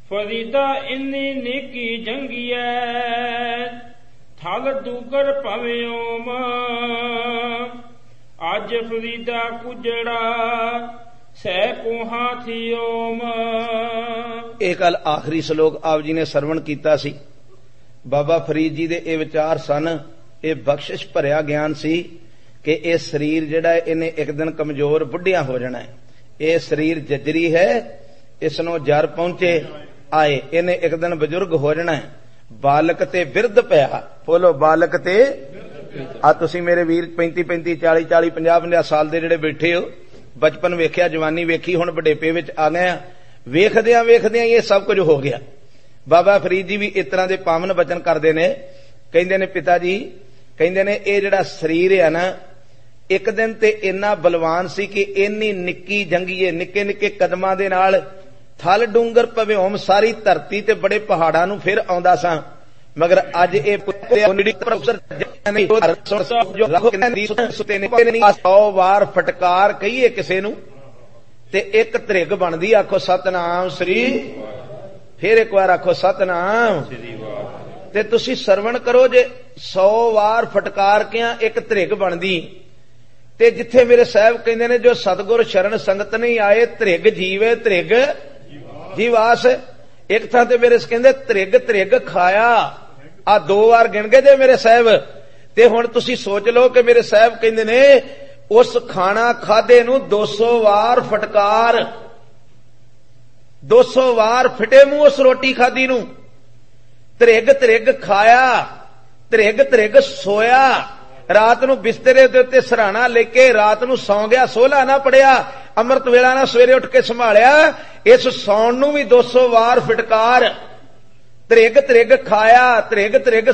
ਫਰੀਦਾ ਇੰਨੀ ਨੇਕੀ ਜੰਗੀਐ, ਥਲ ਦੂਗਰ ਭਵੇਂ ਓਮ। ਅੱਜ ਫਰੀਦਾ ਕੁਜੜਾ, ਸਹਿ ਕੋਹਾਂ ਥੀ ਓਮ। ਇਹ ਕੱਲ ਆਖਰੀ ਸ਼ਲੋਕ ਆਪ ਜੀ ਨੇ ਸਰਵਣ ਕੀਤਾ ਸੀ। ਬਾਬਾ ਫਰੀਦ ਜੀ ਦੇ ਇਹ ਵਿਚਾਰ ਸਨ। ਇਹ ਬਖਸ਼ਿਸ਼ ਭਰਿਆ ਗਿਆਨ ਸੀ ਕਿ ਇਹ ਸਰੀਰ ਜਿਹੜਾ ਇਹਨੇ ਇੱਕ ਦਿਨ ਕਮਜ਼ੋਰ ਬੁੱਢਿਆ ਹੋ ਜਾਣਾ ਹੈ। ਇਹ ਸਰੀਰ ਜਜਰੀ ਹੈ, ਇਸ ਨੂੰ ਜਰ ਪਹੁੰਚੇ ਆਏ, ਇਹਨੇ ਇੱਕ ਦਿਨ ਬਜ਼ੁਰਗ ਹੋ ਜਾਣਾ ਹੈ। ਬਾਲਕ ਤੇ ਬਿਰਧ ਪਿਆ, ਬੋਲੋ ਬਾਲਕ ਤੇ। ਆ ਤੁਸੀਂ ਮੇਰੇ ਵੀਰ 35 40 50 ਸਾਲ ਦੇ ਜਿਹੜੇ ਬੈਠੇ ਹੋ, ਬਚਪਨ ਵੇਖਿਆ, ਜਵਾਨੀ ਵੇਖੀ, ਹੁਣ ਵਡੇਪੇ ਵਿੱਚ ਆ ਗਏ ਆ। ਵੇਖਦਿਆਂ ਵੇਖਦਿਆਂ ਇਹ ਸਭ ਕੁਝ ਹੋ ਗਿਆ। ਬਾਬਾ ਫਰੀਦ ਜੀ ਵੀ ਇਸ ਤਰ੍ਹਾਂ ਦੇ ਪਾਵਨ ਬਚਨ ਕਰਦੇ ਨੇ। ਕਹਿੰਦੇ ਨੇ ਪਿਤਾ ਜੀ, ਕਹਿੰਦੇ ਨੇ ਇਹ ਜਿਹੜਾ ਸਰੀਰ ਹੈ ਨਾ, ਇੱਕ ਦਿਨ ਤੇ ਇੰਨਾ ਬਲਵਾਨ ਸੀ ਕਿ ਇੰਨੀ ਨਿੱਕੀ ਜੰਗੀਏ, ਨਿੱਕੇ ਨਿੱਕੇ ਕਦਮਾਂ ਦੇ ਨਾਲ ਥਲ ਡੂੰਗਰ ਭਵਿਓਮ, ਸਾਰੀ ਧਰਤੀ ਤੇ ਬੜੇ ਪਹਾੜਾਂ ਨੂੰ ਫਿਰ ਆਉਂਦਾ ਸਾਂ। ਮਗਰ ਅੱਜ ਇਹ 100 ਵਾਰ ਫਟਕਾਰ ਕਹੀਏ ਕਿਸੇ ਨੂੰ ਤੇ ਇੱਕ ਧ੍ਰਿਗ ਬਣਦੀ। ਆਖੋ ਸਤਨਾਮ ਸ੍ਰੀ, ਫਿਰ ਇੱਕ ਵਾਰ ਆਖੋ ਸਤਨਾਮ। ਤੇ ਤੁਸੀਂ ਸਰਵਣ ਕਰੋ, ਜੇ 100 ਵਾਰ ਫਟਕਾਰ ਕਿਆ ਇੱਕ ਧ੍ਰਿਗ ਬਣਦੀ। ਤੇ ਜਿੱਥੇ ਮੇਰੇ ਸਾਹਿਬ ਕਹਿੰਦੇ ਨੇ ਜੋ ਸਤਿਗੁਰ ਸ਼ਰਨ ਸੰਗਤ ਨਹੀਂ ਆਏ, ਧ੍ਰਿਗ ਜੀਵੇ ਧ੍ਰਿਗ ਜੀਵਾਸ। ਇੱਕ ਥਾਂ ਤੇ ਮੇਰੇ ਕਹਿੰਦੇ ਧ੍ਰਿਗ ਧ੍ਰਿਗ ਖਾਇਆ, ਆ 2 ਵਾਰ ਗਿਣ ਗਏ ਜੇ ਮੇਰੇ ਸਾਹਿਬ। ਤੇ ਹੁਣ ਤੁਸੀਂ ਸੋਚ ਲਓ ਕਿ ਮੇਰੇ ਸਾਹਿਬ ਕਹਿੰਦੇ ਨੇ ਉਸ ਖਾਣਾ ਖਾਦੇ ਨੂੰ 200 ਵਾਰ ਫਟਕਾਰ, 200 ਵਾਰ ਫਿਟੇ ਮੂੰਹ ਉਸ ਰੋਟੀ ਖਾਦੀ ਨੂੰ। ਧ੍ਰਿਗ ਧ੍ਰਿਗ ਖਾਇਆ, ਧ੍ਰਿਗ ਧ੍ਰਿਗ ਸੋਇਆ। ਰਾਤ ਨੂੰ ਬਿਸਤਰੇ ਦੇ ਉੱਤੇ ਸਰਾਣਾ ਲੈ ਕੇ ਰਾਤ ਨੂੰ ਸੌਂ ਗਿਆ, ਸੋਹਲਾ ਨਾ ਪੜਿਆ, ਅੰਮ੍ਰਿਤ ਵੇਲਾ ਨਾ ਸਵੇਰੇ ਉੱਠ ਕੇ ਸੰਭਾਲਿਆ। ਇਸ ਸੌਣ ਨੂੰ ਵੀ 200 ਵਾਰ ਫਟਕਾਰ। ਧ੍ਰਿਗ ਧ੍ਰਿਗ ਖਾਇਆ, ਧ੍ਰਿਗ ਧ੍ਰਿਗ